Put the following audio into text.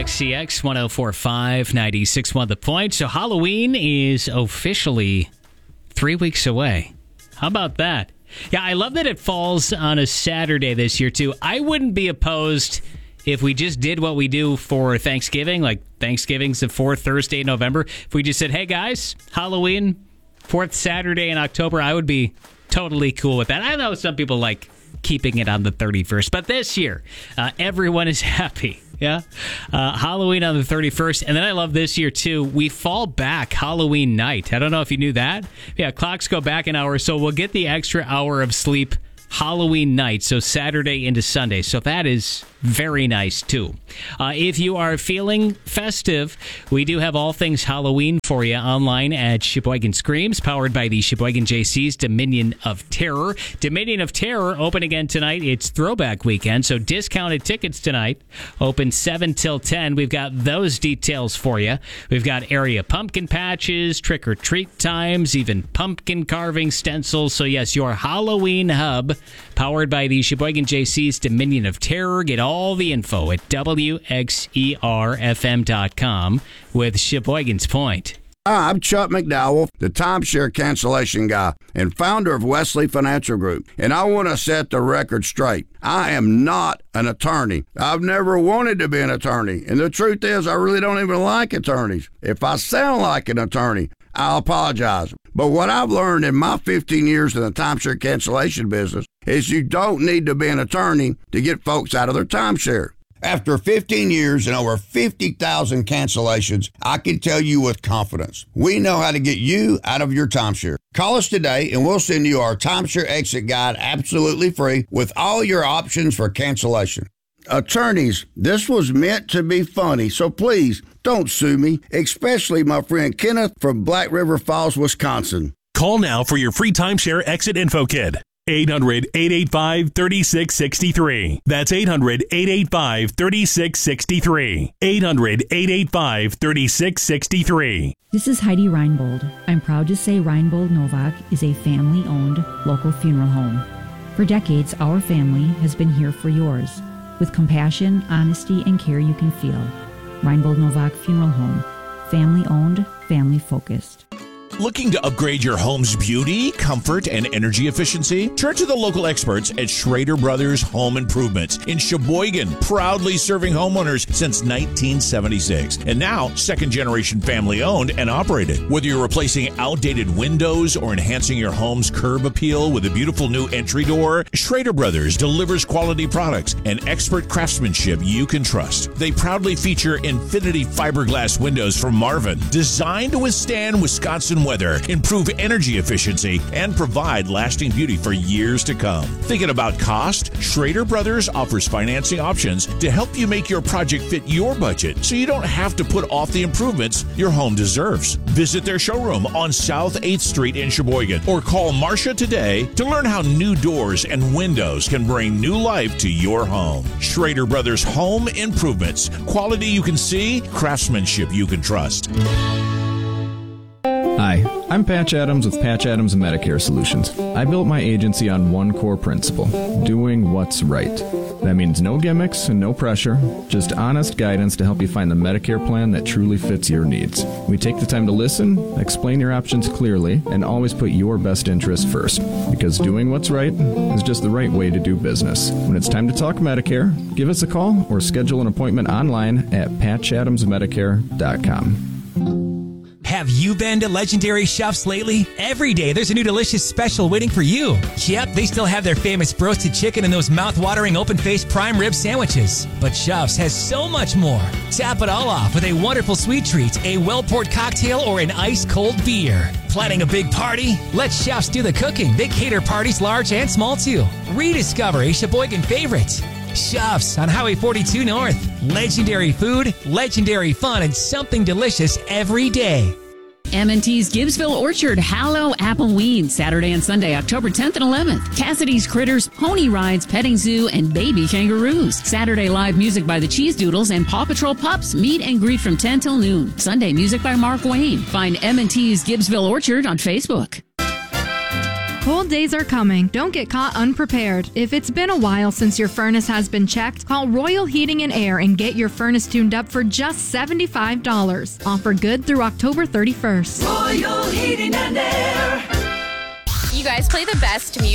WXCX 104.5, 96.1 The Point. So Halloween is officially 3 weeks away. How about that? Yeah, I love that it falls on a Saturday this year, too. I wouldn't be opposed if we just did what we do for Thanksgiving, like Thanksgiving's the fourth Thursday in November. If we just said, hey, guys, Halloween, fourth Saturday in October, I would be totally cool with that. I know some people like keeping it on the 31st, but this year, everyone is happy. Yeah. Halloween on the 31st. And then I love this year, too. We fall back Halloween night. I don't know if you knew that. Yeah, clocks go back an hour, so we'll get the extra hour of sleep Halloween night, so Saturday into Sunday. So that is very nice, too. If you are feeling festive, we do have all things Halloween for you online at Sheboygan Screams, powered by the Sheboygan JC's Dominion of Terror. Dominion of Terror open again tonight. It's throwback weekend, so discounted tickets tonight. Open 7 till 10. We've got those details for you. We've got area pumpkin patches, trick-or-treat times, even pumpkin carving stencils. So yes, your Halloween hub, powered by the Sheboygan JC's Dominion of Terror. Get all the info at WXERFM.com with Sheboygan's Point. Hi, I'm Chuck McDowell, the timeshare cancellation guy and founder of Wesley Financial Group, and I want to set the record straight. I am not an attorney. I've never wanted to be an attorney, and the truth is I really don't even like attorneys. If I sound like an attorney, I'll apologize. But what I've learned in my 15 years in the timeshare cancellation business is you don't need to be an attorney to get folks out of their timeshare. After 15 years and over 50,000 cancellations, I can tell you with confidence, we know how to get you out of your timeshare. Call us today and we'll send you our timeshare exit guide absolutely free with all your options for cancellation. Attorneys, this was meant to be funny, so please don't sue me, especially my friend Kenneth from Black River Falls, Wisconsin. Call now for your free timeshare exit info kit. 800-885-3663. That's 800-885-3663. 800-885-3663. This is Heidi Reinbold. I'm proud to say Reinbold Novak is a family-owned local funeral home. For decades, our family has been here for yours, with compassion, honesty, and care you can feel. Reinbold Novak Funeral Home. Family-owned, family-focused. Looking to upgrade your home's beauty, comfort, and energy efficiency? Turn to the local experts at Schrader Brothers Home Improvements in Sheboygan, proudly serving homeowners since 1976. And now, second-generation family-owned and operated. Whether you're replacing outdated windows or enhancing your home's curb appeal with a beautiful new entry door, Schrader Brothers delivers quality products and expert craftsmanship you can trust. They proudly feature Infinity fiberglass windows from Marvin, designed to withstand Wisconsin weather, improve energy efficiency, and provide lasting beauty for years to come. Thinking about cost? Schrader Brothers offers financing options to help you make your project fit your budget so you don't have to put off the improvements your home deserves. Visit their showroom on South 8th Street in Sheboygan or call Marcia today to learn how new doors and windows can bring new life to your home. Schrader Brothers Home Improvements. Quality you can see, craftsmanship you can trust. Hi, I'm Patch Adams with Patch Adams Medicare Solutions. I built my agency on one core principle, doing what's right. That means no gimmicks and no pressure, just honest guidance to help you find the Medicare plan that truly fits your needs. We take the time to listen, explain your options clearly, and always put your best interest first, because doing what's right is just the right way to do business. When it's time to talk Medicare, give us a call or schedule an appointment online at patchadamsmedicare.com. Have you been to Legendary Chefs lately? Every day there's a new delicious special waiting for you. Yep, they still have their famous roasted chicken and those mouth-watering open-faced prime rib sandwiches. But Chefs has so much more. Tap it all off with a wonderful sweet treat, a well-poured cocktail, or an ice-cold beer. Planning a big party? Let Chefs do the cooking. They cater parties large and small too. Rediscover a Sheboygan favorite. Chefs on Highway 42 North. Legendary food, legendary fun, and something delicious every day. M&T's Gibbsville Orchard Hallow Appleweed, Saturday and Sunday, October 10th and 11th. Cassidy's Critters, Pony Rides, Petting Zoo, and Baby Kangaroos. Saturday live music by the Cheese Doodles and Paw Patrol Pups. Meet and greet from 10 till noon. Sunday music by Mark Wayne. Find M&T's Gibbsville Orchard on Facebook. Cold days are coming. Don't get caught unprepared. If it's been a while since your furnace has been checked, call Royal Heating and Air and get your furnace tuned up for just $75. Offer good through October 31st. Royal Heating and Air. You guys play the best music.